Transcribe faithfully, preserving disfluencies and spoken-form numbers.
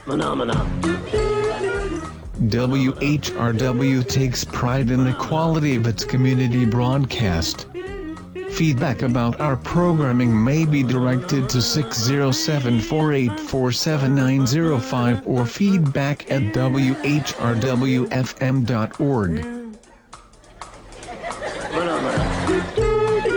Phenomena. W H R W takes pride in the quality of its community broadcast. Feedback about our programming may be directed to six zero seven, four eight four, seven nine zero five or feedback at W H R W F M dot org.